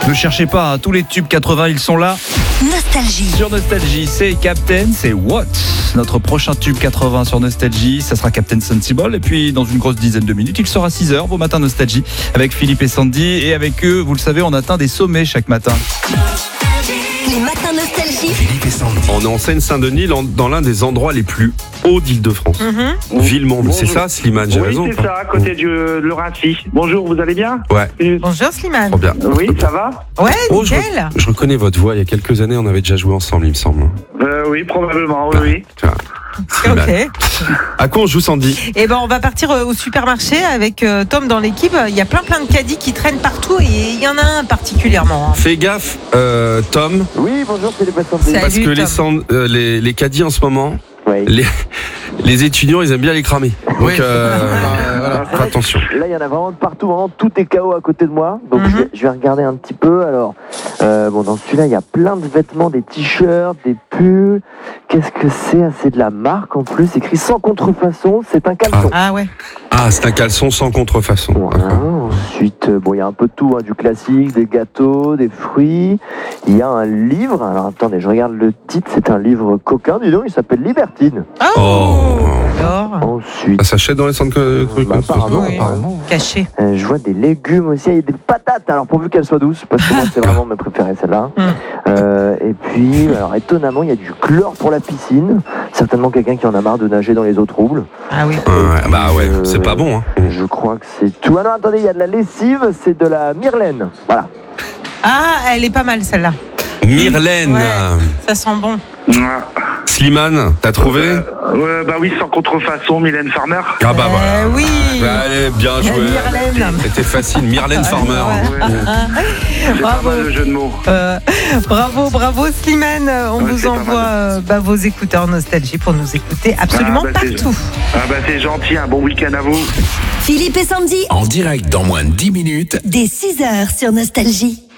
Ne cherchez pas, hein, tous les tubes 80, ils sont là. Nostalgie. Sur Nostalgie, c'est Captain, c'est What. Notre prochain tube 80 sur Nostalgie, ça sera Captain Sensible. Et puis, dans une grosse dizaine de minutes, il sera 6h, vos matins Nostalgie, avec Philippe et Sandy. Et avec eux, vous le savez, on atteint des sommets chaque matin. Les matins Nostalgie. Philippe et Sandy. On est en Seine-Saint-Denis, dans l'un des endroits les plus hauts d'Île-de-France. Villemonde, c'est ça, Slimane, j'ai raison. Oui, c'est ça, à côté de Racy. Bonjour, vous allez bien? Ouais, Bonjour Slimane. trop bien. Oui, ça va? Ouais, Oh, nickel. je reconnais votre voix, il y a quelques années, on avait déjà joué ensemble, il me semble. Oui, probablement, oui. Tu vois, Slimane. Ok. À quoi on joue, Sandy? Et ben on va partir au supermarché avec Tom dans l'équipe. Il y a plein de caddies qui traînent partout et il y en a un particulièrement. Fais gaffe, Tom, Oui, bonjour, c'est les patients de... Salut, parce que Tom. les caddies en ce moment, Oui. les étudiants, ils aiment bien les cramer. Donc, fais attention. Là, il y en a vraiment de partout, vraiment tout est KO à côté de moi. Donc, Mhm. je vais regarder un petit peu. Alors, dans celui-là, il y a plein de vêtements, des t-shirts, des pulls. Qu'est-ce que c'est? C'est de la marque en plus. Écrit sans contrefaçon. C'est un caleçon. Ah ouais. Ah, c'est un caleçon sans contrefaçon. Voilà. Ensuite, il y a un peu de tout, hein, du classique, des gâteaux, des fruits. Il y a un livre. Alors, attendez, je regarde le titre. C'est un livre coquin, dis donc. Il s'appelle Libertine. Oh. Alors, Ensuite, Ça s'achète dans les centres apparemment, Oui. apparemment. caché. Je vois des légumes aussi, il y a des patates, alors pourvu qu'elles soient douces, parce que moi c'est vraiment mes préférées celle-là. Et puis, alors étonnamment, il y a du chlore pour la piscine, certainement quelqu'un qui en a marre de nager dans les eaux troubles. Ah oui. Bah ouais, c'est pas bon. Hein. Je crois que c'est tout. Ah non, attendez, il y a de la lessive, c'est de la Myrlaine. Voilà. Ah, elle est pas mal celle-là. Myrlaine, Ouais. Ça sent bon. Slimane, t'as trouvé? Bah oui, sans contrefaçon, Mylène Farmer. Ah bah voilà. Oui. Bah, allez, bien joué. Myrlaine. C'était facile, Myrlaine Farmer. Ouais. C'est pas Bravo. mal le jeu de mots. Bravo Slimane. On Ouais, vous c'est pas envoie vos écouteurs Nostalgie pour nous écouter absolument Ah, bah, c'est- partout. C'est gentil, un bon week-end à vous. Philippe et Sandy. En direct dans moins de 10 minutes. Dès 6h sur Nostalgie.